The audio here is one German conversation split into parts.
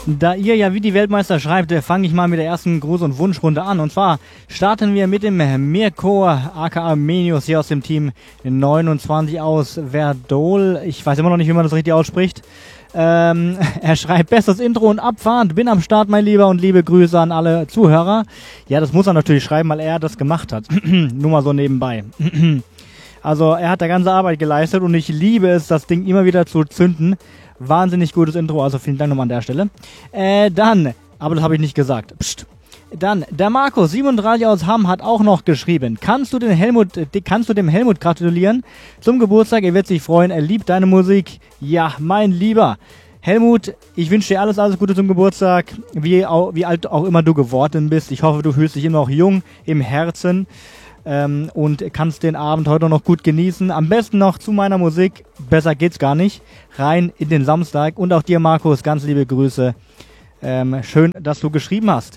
Da ihr ja wie die Weltmeister schreibt, fange ich mal mit der ersten Gruß- und Wunschrunde an. Und zwar starten wir mit dem Mirko, aka Menius, hier aus dem Team 29 aus Verdol. Ich weiß immer noch nicht, wie man das richtig ausspricht. Er schreibt, bestes Intro und Abfahrt. Bin am Start, mein Lieber, und liebe Grüße an alle Zuhörer. Ja, das muss er natürlich schreiben, weil er das gemacht hat. Nur mal so nebenbei. Also er hat da ganze Arbeit geleistet und ich liebe es, das Ding immer wieder zu zünden. Wahnsinnig gutes Intro, also vielen Dank nochmal an der Stelle. Dann, aber das habe ich nicht gesagt. Psst. Dann, der Marco, 37 aus Hamm, hat auch noch geschrieben. Kannst du dem Helmut gratulieren zum Geburtstag? Er wird sich freuen, er liebt deine Musik. Ja, mein Lieber Helmut, ich wünsche dir alles Gute zum Geburtstag, wie alt auch immer du geworden bist. Ich hoffe, du fühlst dich immer noch jung im Herzen. Und kannst den Abend heute noch gut genießen. Am besten noch zu meiner Musik, besser geht's gar nicht, rein in den Samstag. Und auch dir, Markus, ganz liebe Grüße. Schön, dass du geschrieben hast.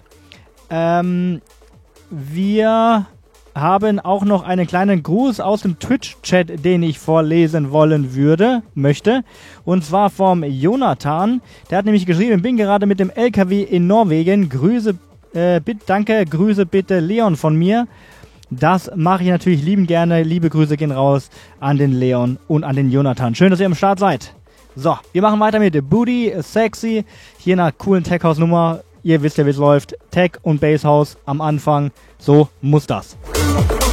Wir haben auch noch einen kleinen Gruß aus dem Twitch-Chat, den ich vorlesen möchte. Und zwar vom Jonathan. Der hat nämlich geschrieben, bin gerade mit dem LKW in Norwegen. Grüße bitte Leon von mir. Das mache ich natürlich liebend gerne. Liebe Grüße gehen raus an den Leon und an den Jonathan. Schön, dass ihr am Start seid. So, wir machen weiter mit Booty Sexy. Hier einer coolen Tech-House-Nummer. Ihr wisst ja, wie es läuft. Tech und Basshouse am Anfang. So muss das.